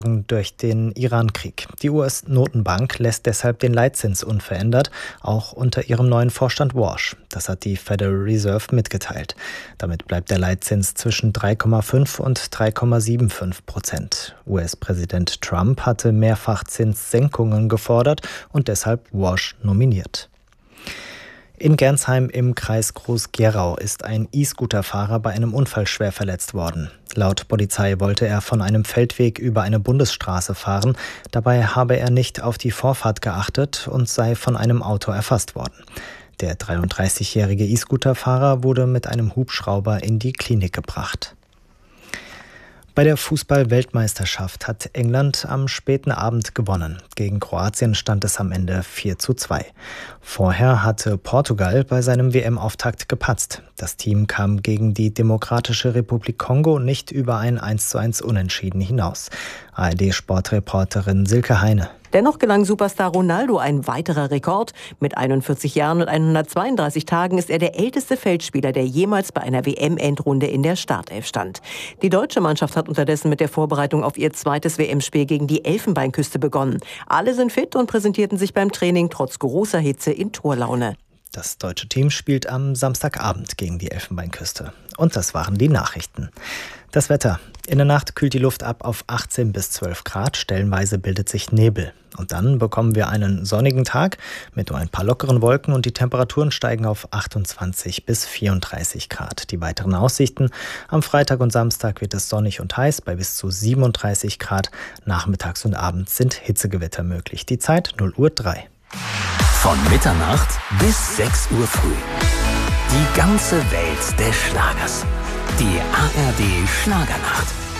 durch den Iran-Krieg. Die US-Notenbank lässt deshalb den Leitzins unverändert, auch unter ihrem neuen Vorstand Warsh. Das hat die Federal Reserve mitgeteilt. Damit bleibt der Leitzins zwischen 3,5 und 3,75%. US-Präsident Trump hatte mehrfach Zinssenkungen gefordert und deshalb Warsh nominiert. In Gernsheim im Kreis Groß-Gerau ist ein E-Scooter-Fahrer bei einem Unfall schwer verletzt worden. Laut Polizei wollte er von einem Feldweg über eine Bundesstraße fahren. Dabei habe er nicht auf die Vorfahrt geachtet und sei von einem Auto erfasst worden. Der 33-jährige E-Scooter-Fahrer wurde mit einem Hubschrauber in die Klinik gebracht. Bei der Fußball-Weltmeisterschaft hat England am späten Abend gewonnen. Gegen Kroatien stand es am Ende 4:2. Vorher hatte Portugal bei seinem WM-Auftakt gepatzt. Das Team kam gegen die Demokratische Republik Kongo nicht über ein 1:1 Unentschieden hinaus. ARD-Sportreporterin Silke Heine. Dennoch gelang Superstar Ronaldo ein weiterer Rekord. Mit 41 Jahren und 132 Tagen ist er der älteste Feldspieler, der jemals bei einer WM-Endrunde in der Startelf stand. Die deutsche Mannschaft hat unterdessen mit der Vorbereitung auf ihr zweites WM-Spiel gegen die Elfenbeinküste begonnen. Alle sind fit und präsentierten sich beim Training trotz großer Hitze in Torlaune. Das deutsche Team spielt am Samstagabend gegen die Elfenbeinküste. Und das waren die Nachrichten. Das Wetter. In der Nacht kühlt die Luft ab auf 18 bis 12 Grad. Stellenweise bildet sich Nebel. Und dann bekommen wir einen sonnigen Tag mit nur ein paar lockeren Wolken und die Temperaturen steigen auf 28 bis 34 Grad. Die weiteren Aussichten: am Freitag und Samstag wird es sonnig und heiß bei bis zu 37 Grad. Nachmittags und abends sind Hitzegewitter möglich. Die Zeit 0:03 Uhr. Von Mitternacht bis 6 Uhr früh. Die ganze Welt des Schlagers. Die ARD Schlagernacht.